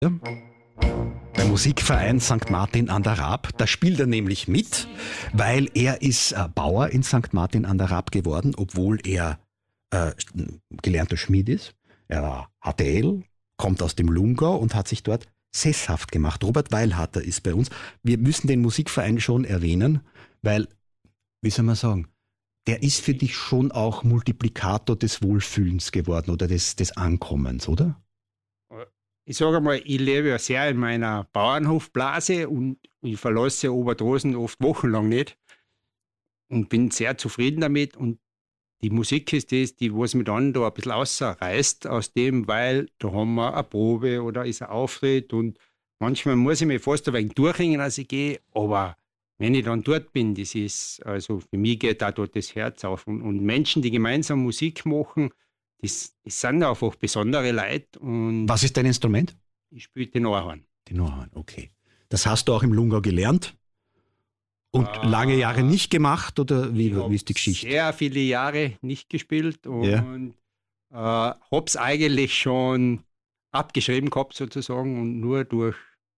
Beim Musikverein St. Martin an der Raab, da spielt er nämlich mit, weil er ist Bauer in St. Martin an der Raab geworden, obwohl er gelernter Schmied ist. Er war HTL, kommt aus dem Lungau und hat sich dort sesshaft gemacht. Robert Weilharter ist bei uns. Wir müssen den Musikverein schon erwähnen, weil, wie soll man sagen, der ist für dich schon auch Multiplikator des Wohlfühlens geworden oder des Ankommens, oder? Ich sage mal, ich lebe ja sehr in meiner Bauernhofblase und ich verlasse Obertrosen oft wochenlang nicht und bin sehr zufrieden damit. Und die Musik ist das, die was mich dann da ein bisschen rausreißt aus dem, weil da haben wir eine Probe oder ist ein Auftritt und manchmal muss ich mich fast ein wenig durchringen, als ich gehe, aber wenn ich dann dort bin, das ist, also für mich geht da dort das Herz auf. Und Menschen, die gemeinsam Musik machen, das sind einfach besondere Leute. Und was ist dein Instrument? ich spiele den Ohrhorn. Den Ohrhorn, okay. Das hast du auch im Lungau gelernt? Und lange Jahre nicht gemacht, oder wie ist die Geschichte? Sehr viele Jahre nicht gespielt und habe es eigentlich schon abgeschrieben gehabt sozusagen und nur durch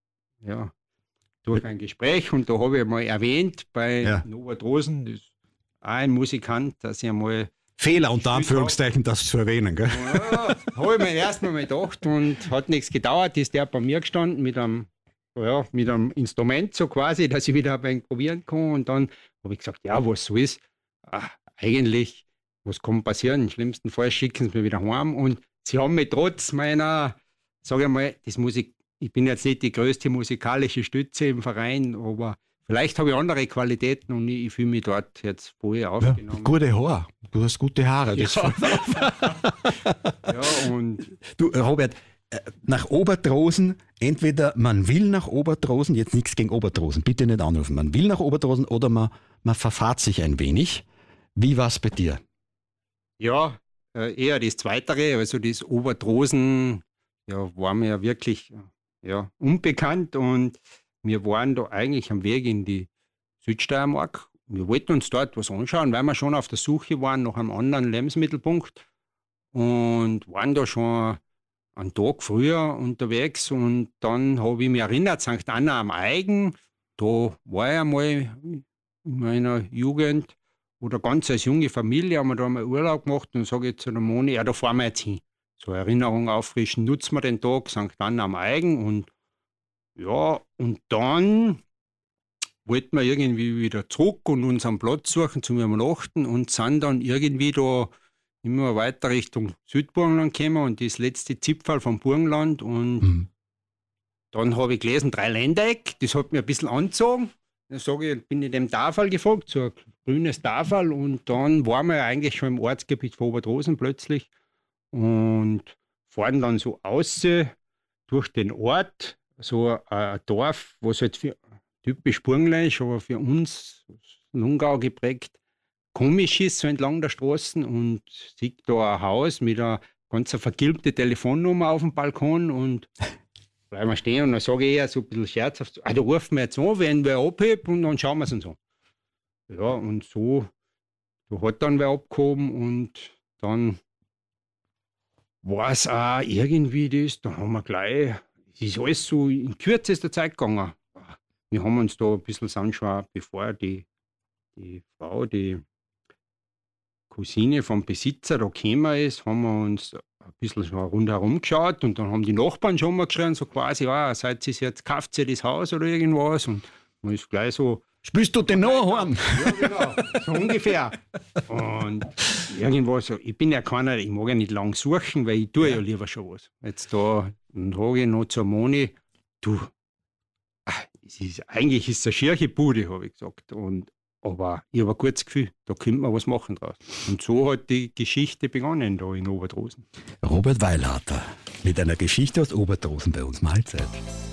ein Gespräch. Und da habe ich mal erwähnt bei Obertrosen, das ist auch ein Musikant, dass ich einmal Fehler unter Anführungszeichen, das zu erwähnen, gell? Ja, habe ich mir erstmal gedacht und hat nichts gedauert, ist der bei mir gestanden mit einem Instrument so quasi, dass ich wieder ein wenig probieren kann. Und dann habe ich gesagt, ja, was so ist, eigentlich, was kann passieren? Im schlimmsten Fall schicken sie mich wieder heim. Und sie haben mich trotz meiner, sage ich mal, ich bin jetzt nicht die größte musikalische Stütze im Verein, aber vielleicht habe ich andere Qualitäten und ich fühle mich dort jetzt voll aufgenommen. Ja, gute Haare, du hast gute Haare. Und du, Robert, nach Obertrosen, entweder man will nach Obertrosen, jetzt nichts gegen Obertrosen, bitte nicht anrufen, man will nach Obertrosen oder man verfahrt sich ein wenig. Wie war es bei dir? Ja, eher das Zweitere, also das Obertrosen, war mir ja wirklich unbekannt und wir waren da eigentlich am Weg in die Südsteiermark. Wir wollten uns dort was anschauen, weil wir schon auf der Suche waren nach einem anderen Lebensmittelpunkt und waren da schon einen Tag früher unterwegs und dann habe ich mich erinnert, St. Anna am Eigen, da war ich einmal in meiner Jugend oder ganz als junge Familie, haben wir da mal Urlaub gemacht und sage ich zu der Moni, da fahren wir jetzt hin. So Erinnerung auffrischen, nutzen wir den Tag, St. Anna am Eigen und dann wollten wir irgendwie wieder zurück und uns einen Platz suchen zum Übernachten und sind dann irgendwie da immer weiter Richtung Südburgenland gekommen und das letzte Zipfel vom Burgenland und dann habe ich gelesen, Dreiländereck, das hat mir ein bisschen angezogen. Dann sage ich, bin ich dem Tafel gefolgt, so ein grünes Tafel und dann waren wir eigentlich schon im Ortsgebiet von Obertrosen plötzlich und fahren dann so außen durch den Ort, so ein Dorf, was halt für typisch burgenländisch, aber für uns Lungau geprägt, komisch ist, so entlang der Straßen und sieht da ein Haus mit einer ganz vergilbten Telefonnummer auf dem Balkon und bleiben wir stehen und dann sage ich eher so ein bisschen scherzhaft, da rufen wir jetzt an, wenn wer abhebt und dann schauen wir es uns an. Ja, und so, da hat dann wer abgehoben und dann war es auch irgendwie das, da haben wir gleich, es ist alles so in kürzester Zeit gegangen. Wir haben uns da ein bisschen angeschaut, bevor die Frau, die Cousine vom Besitzer da gekommen ist, haben wir uns ein bisschen schon rundherum geschaut und dann haben die Nachbarn schon mal geschrien, so quasi, seid ihr jetzt, kauft ihr das Haus oder irgendwas? Und man ist gleich so, spielst du den Nachhorn? Ja, genau, so ungefähr. Und irgendwas, ich bin ja keiner, ich mag ja nicht lang suchen, weil ich tue ja lieber schon was. Jetzt da, dann sage ich noch zur Moni, eigentlich ist es eine schiere Bude, habe ich gesagt. Aber ich habe ein gutes Gefühl, da könnte man was machen draus. Und so hat die Geschichte begonnen da in Obertrosen. Robert Weilharter mit einer Geschichte aus Obertrosen bei uns. Mahlzeit.